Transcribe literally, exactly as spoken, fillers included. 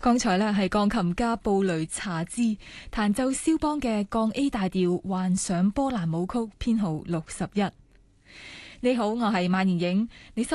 剛才呢係鋼琴家布雷查茲彈奏肖邦嘅降 A 大調幻想波蘭舞曲編號六十一。你好，我係萬妍影。你